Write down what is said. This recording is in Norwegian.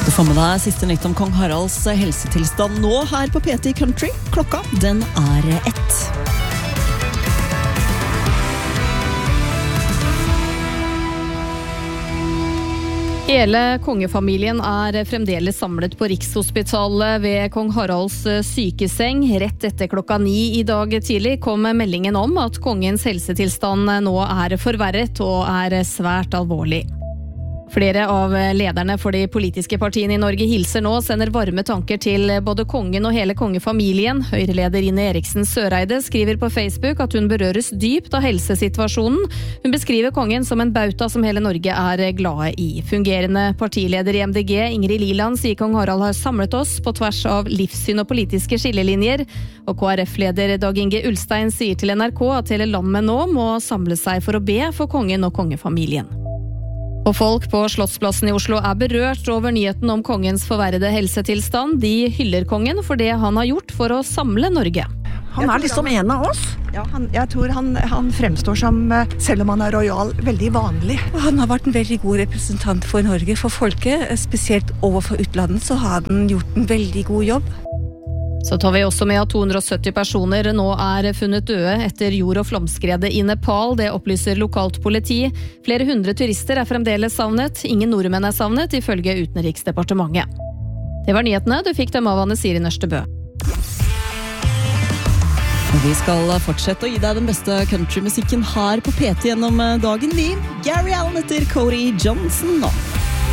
Du får med deg siste nytt om kong Haralds helsetilstand nå her på PT Country. Klokka, den 1. Hele kongefamilien fremdeles samlet på Rikshospitalet ved kong Haralds sykeseng. Rett etter klokka 9 i dag tidlig kom meldingen om at kongens helsetilstand nå forverret og svært alvorlig. Flere av lederne for de politiske partiene i Norge hilser nå og sender varme tanker til både kongen og hele kongefamilien. Høyreleder Ine Eriksen Søreide skriver på Facebook at hun berøres dypt av helsesituasjonen. Hun beskriver kongen som en bauta som hele Norge glade i. Fungerende partileder i MDG, Ingrid Liland, sier kong Harald har samlet oss på tvers av livssyn og politiske skillelinjer. Og KrF-leder Dag Inge Ulstein sier til NRK at hele landet nå må samle seg for å be for kongen og kongefamilien. Og folk på Slottsplassen i Oslo berørt over nyheten om kongens forverrede helsetilstand. De hyller kongen for det han har gjort for å samle Norge. Han liksom en av oss. Ja, jeg tror han fremstår som, selv om han royal, veldig vanlig. Han har vært en veldig god representant for Norge, for folket. Spesielt overfor utlandet så har han gjort en veldig god jobb. Så tar vi også med at 270 personer nå funnet døde etter jord- og flomskredet i Nepal. Det opplyser lokalt politi. Flere hundre turister fremdeles savnet. Ingen nordmenn savnet, ifølge Utenriksdepartementet. Det var nyhetene. Du fikk dem av Anne Siri Nørstebø. Vi skal fortsette å gi deg den beste countrymusikken her på PT gjennom dagen. Gary Allen etter Cody Johnson nå.